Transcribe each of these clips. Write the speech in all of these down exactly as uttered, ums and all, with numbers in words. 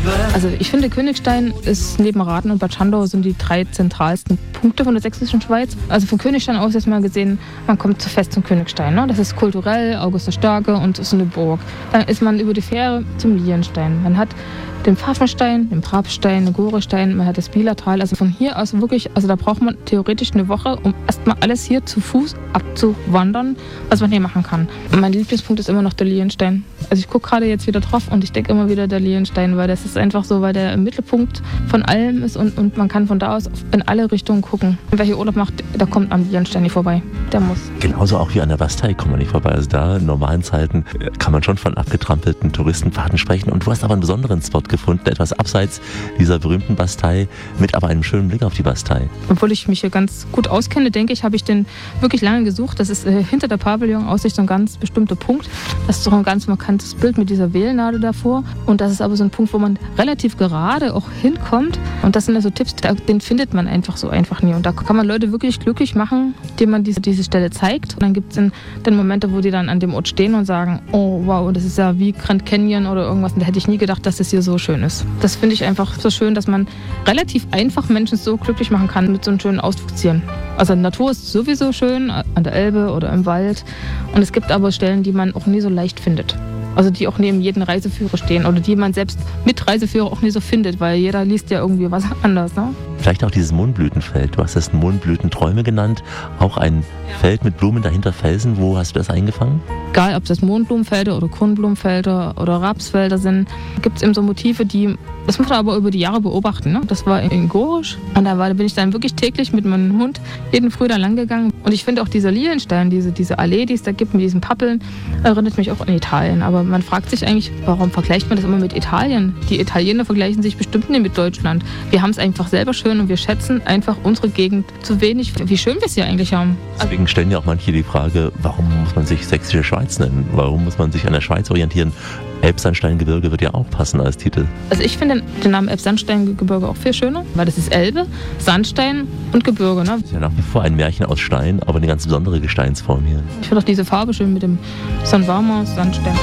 Also ich finde, Königstein ist neben Rathen und Bad Schandau sind die drei zentralsten Punkte von der sächsischen Schweiz. Also von Königstein aus jetzt mal gesehen, man kommt zu Festung Königstein. Ne? Das ist kulturell, August der Starke und ist eine Burg. Dann ist man über die Fähre zum Lilienstein. Man hat den Pfaffenstein, den Brabstein, den Gorestein, man hat das Bielertal. Also von hier aus wirklich, also da braucht man theoretisch eine Woche, um erstmal alles hier zu Fuß abzuwandern, was man hier machen kann. Und mein Lieblingspunkt ist immer noch der Lilienstein. Also ich gucke gerade jetzt wieder drauf und ich denke immer wieder der Lilienstein, weil das ist einfach so, weil der im Mittelpunkt von allem ist und, und man kann von da aus in alle Richtungen gucken. Und wer hier Urlaub macht, da kommt am Lilienstein nicht vorbei. Der muss. Genauso auch wie an der Bastei kommt man nicht vorbei. Also da in normalen Zeiten kann man schon von abgetrampelten Touristenpfaden sprechen. Und du hast aber einen besonderen Spot gefunden, etwas abseits dieser berühmten Bastei, mit aber einem schönen Blick auf die Bastei. Obwohl ich mich hier ganz gut auskenne, denke ich, habe ich den wirklich lange gesucht. Das ist äh, hinter der Pavillon-Aussicht so ein ganz bestimmter Punkt. Das ist doch ein ganz markantes Bild mit dieser Wählnadel davor. Und das ist aber so ein Punkt, wo man relativ gerade auch hinkommt. Und das sind also Tipps, den findet man einfach so einfach nie. Und da kann man Leute wirklich glücklich machen, denen man diese, diese Stelle zeigt. Und dann gibt es dann Momente, wo die dann an dem Ort stehen und sagen, oh wow, das ist ja wie Grand Canyon oder irgendwas. Und da hätte ich nie gedacht, dass das hier so schön ist. Das finde ich einfach so schön, dass man relativ einfach Menschen so glücklich machen kann mit so einem schönen Ausflugszielen. Also die Natur ist sowieso schön, an der Elbe oder im Wald. Und es gibt aber Stellen, die man auch nie so leicht findet. Also die auch neben jedem Reiseführer stehen oder die man selbst mit Reiseführer auch nie so findet, weil jeder liest ja irgendwie was anders. Ne? Vielleicht auch dieses Mohnblütenfeld. Du hast das Mohnblütenträume genannt. Auch ein ja. Feld mit Blumen, dahinter Felsen. Wo hast du das eingefangen? Egal, ob das Mohnblumenfelder oder Kornblumenfelder oder Rapsfelder sind, gibt es eben so Motive, die, das muss man aber über die Jahre beobachten. Ne? Das war in Gorisch und da, war, da bin ich dann wirklich täglich mit meinem Hund jeden Früh da lang gegangen. Und ich finde auch dieser Lilienstein, diese, diese Allee, die es da gibt mit diesen Pappeln, erinnert mich auch an Italien. Aber man fragt sich eigentlich, warum vergleicht man das immer mit Italien? Die Italiener vergleichen sich bestimmt nicht mit Deutschland. Wir haben es einfach selber schön und wir schätzen einfach unsere Gegend zu wenig, wie schön wir es hier eigentlich haben. Deswegen stellen ja auch manche die Frage, warum muss man sich Sächsische Schweiz nennen? Warum muss man sich an der Schweiz orientieren? Elbsandsteingebirge wird ja auch passen als Titel. Also ich finde den Namen Elbsandsteingebirge auch viel schöner, weil das ist Elbe, Sandstein und Gebirge. Ne? Das ist ja nach wie vor ein Märchen aus Stein, aber eine ganz besondere Gesteinsform hier. Ich finde auch diese Farbe schön mit dem Sandwarmer Sandsteinflor.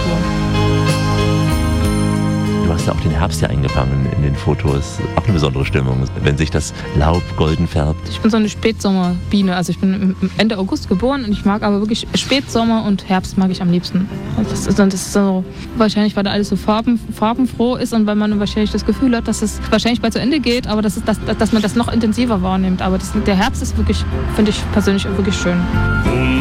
Du hast ja auch den Herbst ja eingefangen in den Fotos. Auch eine besondere Stimmung, wenn sich das Laub golden färbt. Ich bin so eine Spätsommerbiene. Also ich bin Ende August geboren und ich mag aber wirklich Spätsommer und Herbst mag ich am liebsten. Das ist, das ist so wahrscheinlich, weil da alles so farben, farbenfroh ist und weil man wahrscheinlich das Gefühl hat, dass es wahrscheinlich bald zu Ende geht, aber das ist, dass, dass man das noch intensiver wahrnimmt. Aber das, der Herbst ist wirklich, finde ich persönlich wirklich schön.